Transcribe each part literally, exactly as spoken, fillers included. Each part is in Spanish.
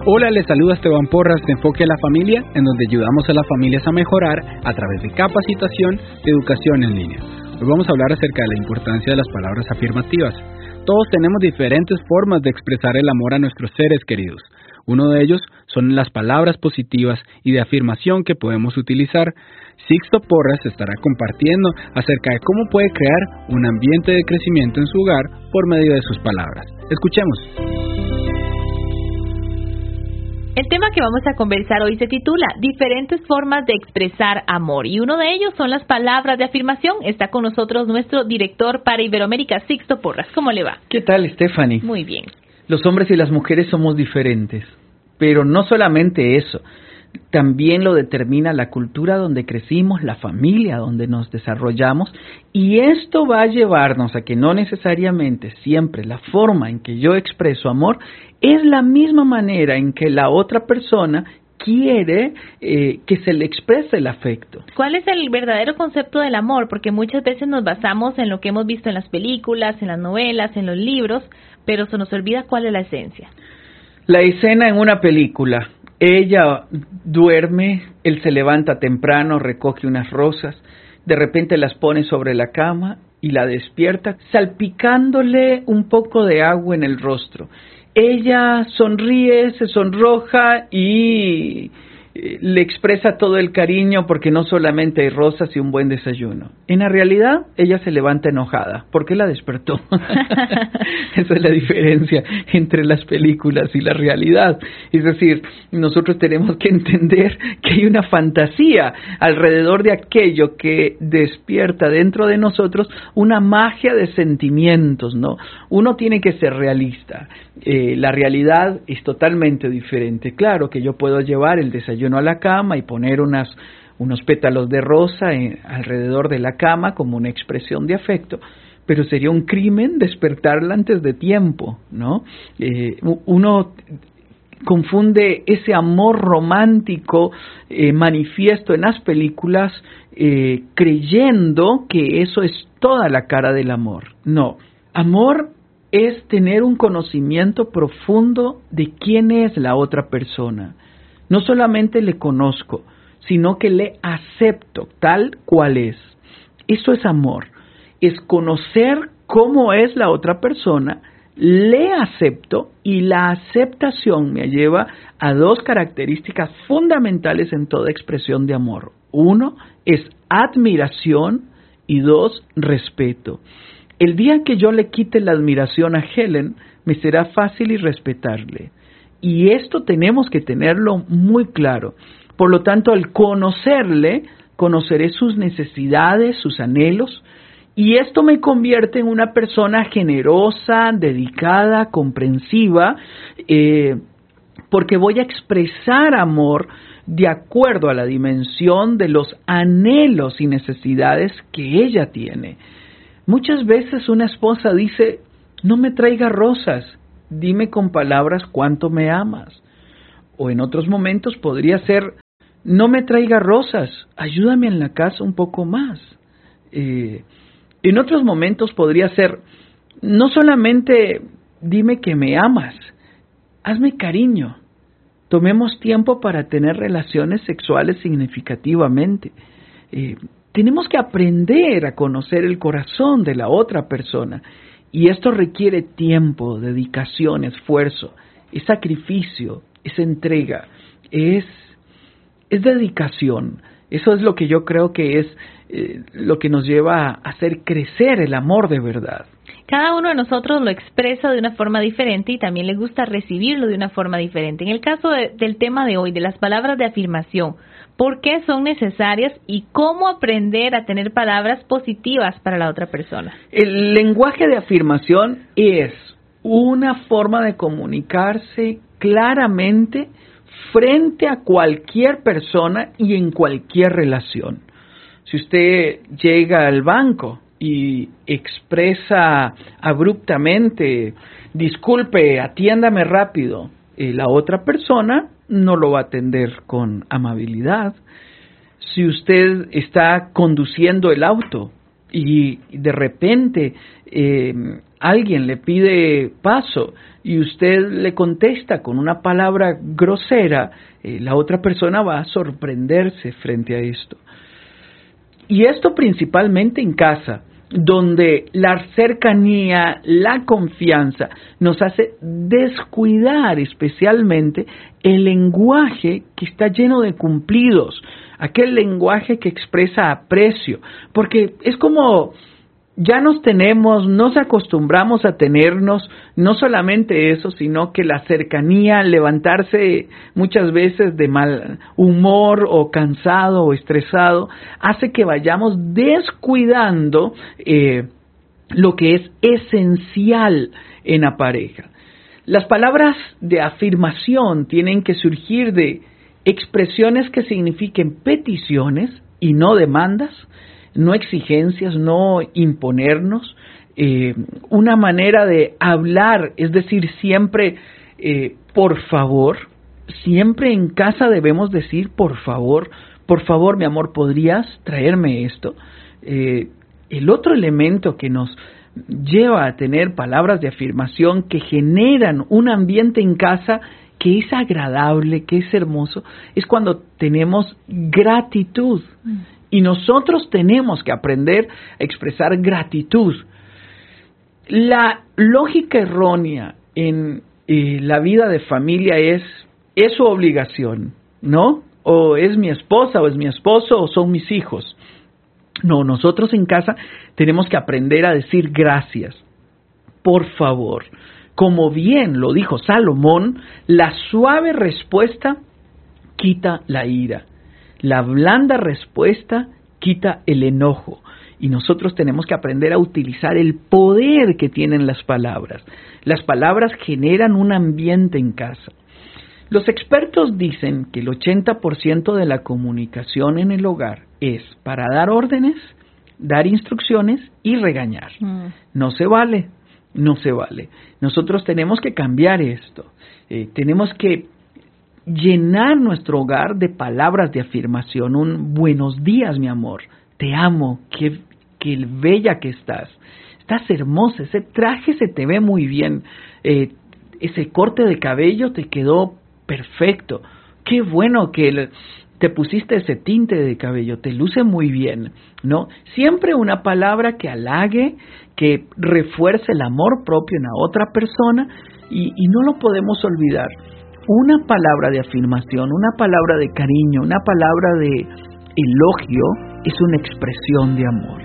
Hola, les saluda Esteban Porras de Enfoque a la Familia, en donde ayudamos a las familias a mejorar a través de capacitación y educación en línea. Hoy vamos a hablar acerca de la importancia de las palabras afirmativas. Todos tenemos diferentes formas de expresar el amor a nuestros seres queridos. Uno de ellos son las palabras positivas y de afirmación que podemos utilizar. Sixto Porras estará compartiendo acerca de cómo puede crear un ambiente de crecimiento en su hogar por medio de sus palabras. Escuchemos. El tema que vamos a conversar hoy se titula Diferentes formas de expresar amor, y uno de ellos son las palabras de afirmación. Está con nosotros nuestro director para Iberoamérica, Sixto Porras. ¿Cómo le va? ¿Qué tal, Stephanie? Muy bien. Los hombres y las mujeres somos diferentes, pero no solamente eso, también lo determina la cultura donde crecimos, la familia donde nos desarrollamos, y esto va a llevarnos a que no necesariamente siempre la forma en que yo expreso amor es la misma manera en que la otra persona quiere eh, que se le exprese el afecto. ¿Cuál es el verdadero concepto del amor? Porque muchas veces nos basamos en lo que hemos visto en las películas, en las novelas, en los libros, pero se nos olvida cuál es la esencia. La escena en una película: ella duerme, él se levanta temprano, recoge unas rosas, de repente las pone sobre la cama y la despierta, salpicándole un poco de agua en el rostro. Ella sonríe, se sonroja y le expresa todo el cariño porque no solamente hay rosas y un buen desayuno. En la realidad, ella se levanta enojada porque la despertó. Esa es la diferencia entre las películas y la realidad. Es decir, nosotros tenemos que entender que hay una fantasía alrededor de aquello que despierta dentro de nosotros una magia de sentimientos, ¿no? Uno tiene que ser realista. Eh, la realidad es totalmente diferente. Claro que yo puedo llevar el desayuno a la cama y poner unas, unos pétalos de rosa en, alrededor de la cama como una expresión de afecto, pero sería un crimen despertarla antes de tiempo, ¿no? Eh, uno confunde ese amor romántico eh, manifiesto en las películas eh, creyendo que eso es toda la cara del amor. No, amor es tener un conocimiento profundo de quién es la otra persona. No solamente le conozco, sino que le acepto tal cual es. Eso es amor. Es conocer cómo es la otra persona, le acepto, y la aceptación me lleva a dos características fundamentales en toda expresión de amor. Uno es admiración y dos, respeto. El día que yo le quite la admiración a Helen, me será fácil irrespetarle. Y esto tenemos que tenerlo muy claro. Por lo tanto, al conocerle, conoceré sus necesidades, sus anhelos, y esto me convierte en una persona generosa, dedicada, comprensiva, eh, porque voy a expresar amor de acuerdo a la dimensión de los anhelos y necesidades que ella tiene. Muchas veces una esposa dice: no me traiga rosas, dime con palabras cuánto me amas. O en otros momentos podría ser: no me traiga rosas, ayúdame en la casa un poco más. Eh, en otros momentos podría ser: no solamente dime que me amas, hazme cariño. Tomemos tiempo para tener relaciones sexuales significativamente. Eh, tenemos que aprender a conocer el corazón de la otra persona. Y esto requiere tiempo, dedicación, esfuerzo, es sacrificio, es entrega, es, es dedicación. Eso es lo que yo creo que es eh, lo que nos lleva a hacer crecer el amor de verdad. Cada uno de nosotros lo expresa de una forma diferente y también le gusta recibirlo de una forma diferente. En el caso de, del tema de hoy, de las palabras de afirmación, ¿por qué son necesarias y cómo aprender a tener palabras positivas para la otra persona? El lenguaje de afirmación es una forma de comunicarse claramente frente a cualquier persona y en cualquier relación. Si usted llega al banco y expresa abruptamente: disculpe, atiéndame rápido, eh, la otra persona no lo va a atender con amabilidad. Si usted está conduciendo el auto y de repente eh, alguien le pide paso y usted le contesta con una palabra grosera, eh, la otra persona va a sorprenderse frente a esto. Y esto principalmente en casa, donde la cercanía, la confianza nos hace descuidar especialmente el lenguaje que está lleno de cumplidos, aquel lenguaje que expresa aprecio, porque es como ya nos tenemos, nos acostumbramos a tenernos, no solamente eso, sino que la cercanía, levantarse muchas veces de mal humor o cansado o estresado, hace que vayamos descuidando eh, lo que es esencial en la pareja. Las palabras de afirmación tienen que surgir de expresiones que signifiquen peticiones y no demandas, no exigencias, no imponernos, eh, una manera de hablar, es decir, siempre eh, por favor, siempre en casa debemos decir por favor, por favor mi amor, ¿podrías traerme esto? Eh, el otro elemento que nos lleva a tener palabras de afirmación que generan un ambiente en casa que es agradable, que es hermoso, es cuando tenemos gratitud. Mm. Y nosotros tenemos que aprender a expresar gratitud. La lógica errónea en eh, la vida de familia es, es su obligación, ¿no? O es mi esposa, o es mi esposo, o son mis hijos. No, nosotros en casa tenemos que aprender a decir gracias, por favor. Como bien lo dijo Salomón, la suave respuesta quita la ira. La blanda respuesta quita el enojo. Y nosotros tenemos que aprender a utilizar el poder que tienen las palabras. Las palabras generan un ambiente en casa. Los expertos dicen que el ochenta por ciento de la comunicación en el hogar es para dar órdenes, dar instrucciones y regañar. Mm. No se vale, no se vale. Nosotros tenemos que cambiar esto. Eh, tenemos que llenar nuestro hogar de palabras de afirmación. Un buenos días, mi amor. Te amo. Qué, qué bella que estás. Estás hermosa. Ese traje se te ve muy bien. Eh, ese corte de cabello te quedó perfecto. Qué bueno que el, te pusiste ese tinte de cabello. Te luce muy bien, ¿no? Siempre una palabra que halague, que refuerce el amor propio en la otra persona y, y no lo podemos olvidar. Una palabra de afirmación, una palabra de cariño, una palabra de elogio es una expresión de amor.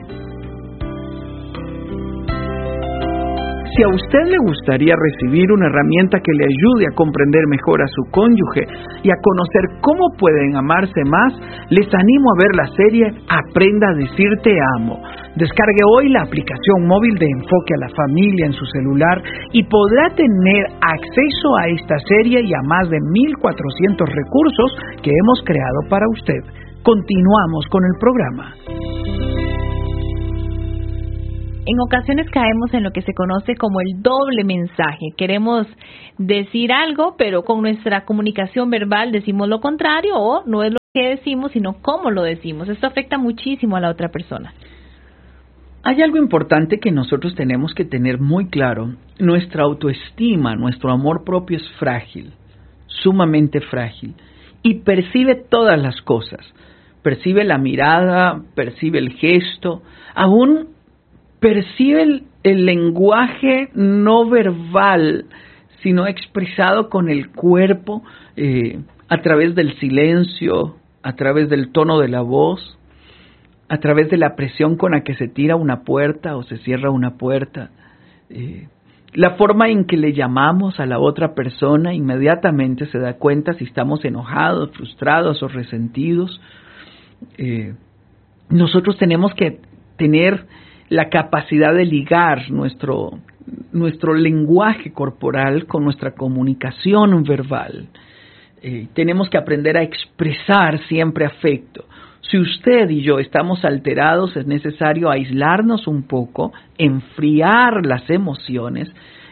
Si a usted le gustaría recibir una herramienta que le ayude a comprender mejor a su cónyuge y a conocer cómo pueden amarse más, les animo a ver la serie Aprenda a decir te amo. Descargue hoy la aplicación móvil de Enfoque a la Familia en su celular y podrá tener acceso a esta serie y a más de mil cuatrocientos recursos que hemos creado para usted. Continuamos con el programa. En ocasiones caemos en lo que se conoce como el doble mensaje. Queremos decir algo, pero con nuestra comunicación verbal decimos lo contrario, o no es lo que decimos, sino cómo lo decimos. Esto afecta muchísimo a la otra persona. Hay algo importante que nosotros tenemos que tener muy claro. Nuestra autoestima, nuestro amor propio es frágil, sumamente frágil, y percibe todas las cosas. Percibe la mirada, percibe el gesto, aún percibe el, el lenguaje no verbal, sino expresado con el cuerpo, eh, a través del silencio, a través del tono de la voz, a través de la presión con la que se tira una puerta o se cierra una puerta. Eh, la forma en que le llamamos a la otra persona inmediatamente se da cuenta si estamos enojados, frustrados o resentidos. Eh, nosotros tenemos que tener la capacidad de ligar nuestro, nuestro lenguaje corporal con nuestra comunicación verbal. Eh, tenemos que aprender a expresar siempre afecto. Si usted y yo estamos alterados, es necesario aislarnos un poco, enfriar las emociones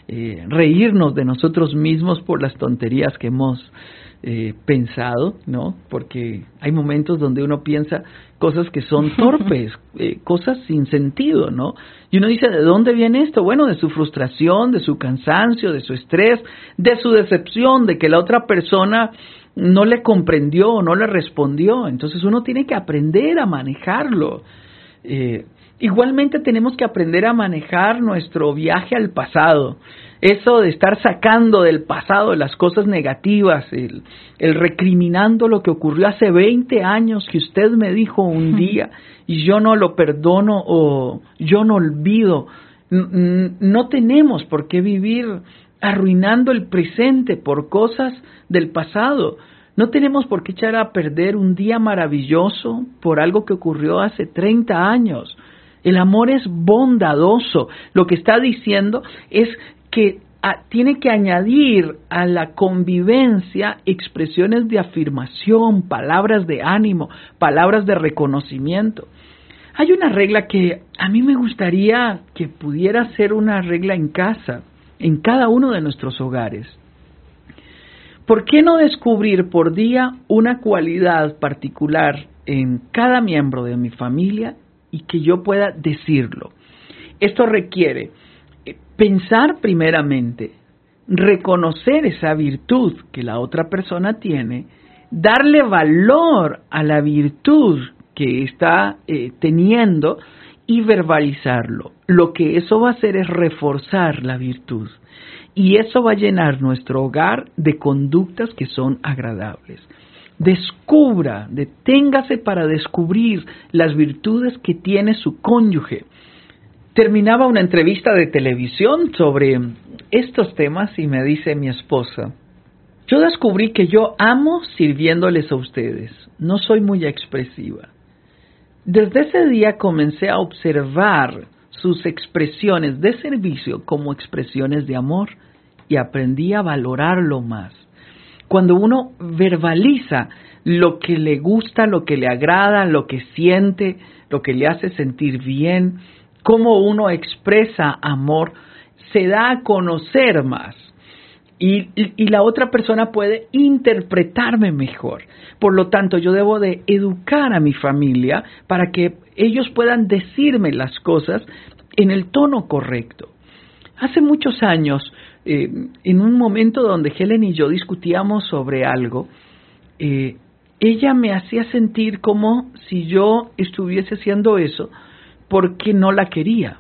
eh, reírnos de nosotros mismos por las tonterías que hemos eh, pensado, ¿no? Porque hay momentos donde uno piensa cosas que son torpes, eh, cosas sin sentido, ¿no? Y uno dice, ¿de dónde viene esto? Bueno, de su frustración, de su cansancio, de su estrés, de su decepción, de que la otra persona no le comprendió, no le respondió. Entonces uno tiene que aprender a manejarlo. Eh, igualmente tenemos que aprender a manejar nuestro viaje al pasado. Eso de estar sacando del pasado las cosas negativas, el, el recriminando lo que ocurrió hace veinte años que usted me dijo un día y yo no lo perdono o yo no olvido. No tenemos por qué vivir arruinando el presente por cosas del pasado. No tenemos por qué echar a perder un día maravilloso por algo que ocurrió hace treinta años. El amor es bondadoso. Lo que está diciendo es que a, tiene que añadir a la convivencia expresiones de afirmación, palabras de ánimo, palabras de reconocimiento. Hay una regla que a mí me gustaría que pudiera ser una regla en casa, en cada uno de nuestros hogares. ¿Por qué no descubrir por día una cualidad particular en cada miembro de mi familia y que yo pueda decirlo? Esto requiere pensar primeramente, reconocer esa virtud que la otra persona tiene, darle valor a la virtud que está eh, teniendo y verbalizarlo. Lo que eso va a hacer es reforzar la virtud. Y eso va a llenar nuestro hogar de conductas que son agradables. Descubra, deténgase para descubrir las virtudes que tiene su cónyuge. Terminaba una entrevista de televisión sobre estos temas y me dice mi esposa, yo descubrí que yo amo sirviéndoles a ustedes, no soy muy expresiva. Desde ese día comencé a observar sus expresiones de servicio como expresiones de amor y aprendí a valorarlo más. Cuando uno verbaliza lo que le gusta, lo que le agrada, lo que siente, lo que le hace sentir bien, cómo uno expresa amor, se da a conocer más. Y, y, y la otra persona puede interpretarme mejor. Por lo tanto, yo debo de educar a mi familia para que ellos puedan decirme las cosas en el tono correcto. Hace muchos años, eh, en un momento donde Helen y yo discutíamos sobre algo, eh, ella me hacía sentir como si yo estuviese haciendo eso porque no la quería.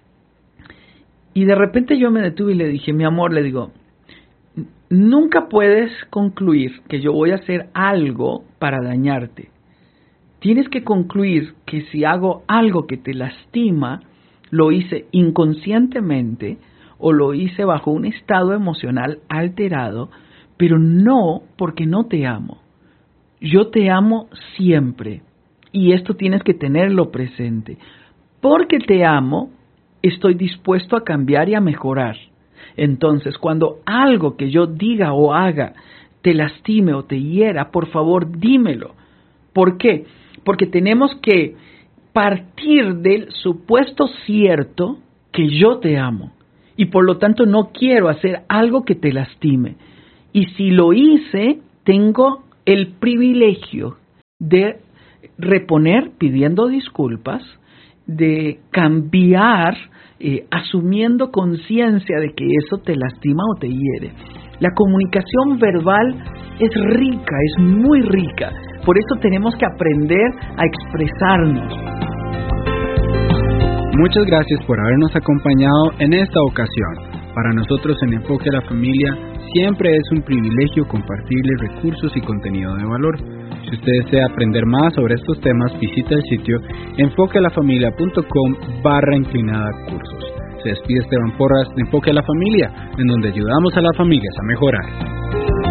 Y de repente yo me detuve y le dije, mi amor, le digo, nunca puedes concluir que yo voy a hacer algo para dañarte. Tienes que concluir que si hago algo que te lastima, lo hice inconscientemente o lo hice bajo un estado emocional alterado, pero no porque no te amo. Yo te amo siempre y esto tienes que tenerlo presente. Porque te amo, estoy dispuesto a cambiar y a mejorar. Entonces, cuando algo que yo diga o haga te lastime o te hiera, por favor, dímelo. ¿Por qué? Porque tenemos que partir del supuesto cierto que yo te amo. Y por lo tanto no quiero hacer algo que te lastime. Y si lo hice, tengo el privilegio de reponer pidiendo disculpas, de cambiar, eh, asumiendo conciencia de que eso te lastima o te hiere. La comunicación verbal es rica, es muy rica. Por eso tenemos que aprender a expresarnos. Muchas gracias por habernos acompañado en esta ocasión. Para nosotros en Enfoque a la Familia siempre es un privilegio compartirles recursos y contenido de valor. Si usted desea aprender más sobre estos temas, visita el sitio enfoquealafamilia.com barra inclinada cursos. Se despide Esteban Porras de Enfoque a la Familia, en donde ayudamos a las familias a mejorar.